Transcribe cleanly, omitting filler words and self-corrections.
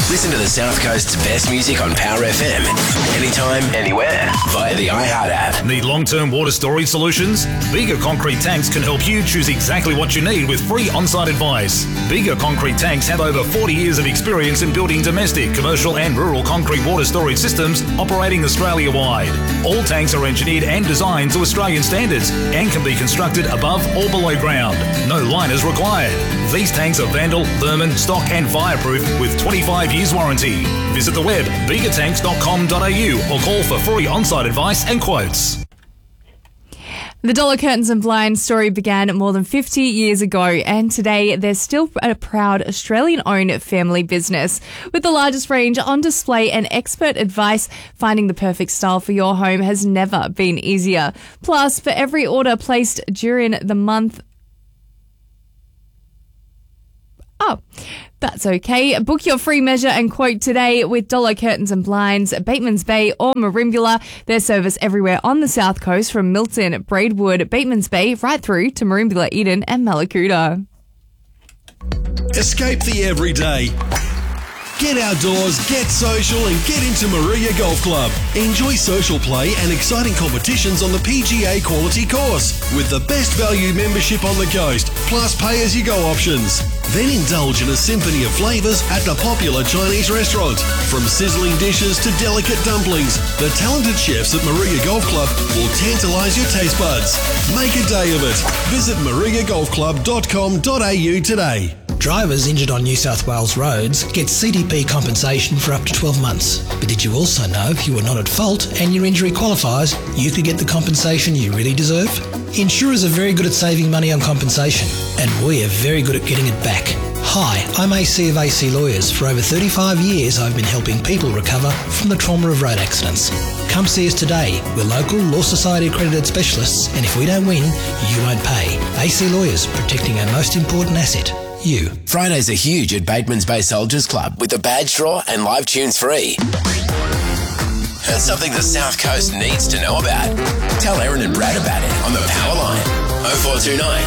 Listen to the South Coast's best music on Power FM. Anytime, anywhere. Via the iHeart app. Need long-term water storage solutions? Bigger Concrete Tanks can help you choose exactly what you need with free on-site advice. Bigger Concrete Tanks have over 40 years of experience in building domestic, commercial and rural concrete water storage systems operating Australia-wide. All tanks are engineered and designed to Australian standards and can be constructed above or below ground. No liners required. These tanks are vandal, vermin, stock and fireproof with 25 years warranty. Visit the web biggertanks.com.au or call for free on-site advice and quotes. The Dollar Curtains and Blinds story began more than 50 years ago, and today they're still a proud Australian-owned family business. With the largest range on display and expert advice, finding the perfect style for your home has never been easier. Plus, for every order placed during the month... Oh, that's okay. Book your free measure and quote today with Dollar Curtains and Blinds, Batemans Bay or Merimbula. Their service everywhere on the South Coast from Milton, Braidwood, Batemans Bay, right through to Merimbula, Eden and Mallacoota. Escape the everyday. Get outdoors, get social and get into Maria Golf Club. Enjoy social play and exciting competitions on the PGA quality course with the best value membership on the coast, plus pay-as-you-go options. Then indulge in a symphony of flavours at the popular Chinese restaurant. From sizzling dishes to delicate dumplings, the talented chefs at Maria Golf Club will tantalise your taste buds. Make a day of it. Visit mariagolfclub.com.au today. Drivers injured on New South Wales roads get CDP compensation for up to 12 months. But did you also know if you were not at fault and your injury qualifies, you could get the compensation you really deserve? Insurers are very good at saving money on compensation, and we are very good at getting it back. Hi, I'm AC of AC Lawyers. For over 35 years, I've been helping people recover from the trauma of road accidents. Come see us today. We're local Law Society accredited specialists, and if we don't win, you won't pay. AC Lawyers, protecting our most important asset. You. Fridays are huge at Batemans Bay Soldiers Club with the badge draw and live tunes free. Heard something the South Coast needs to know about? Tell Erin and Brad about it on the Power Line. 0429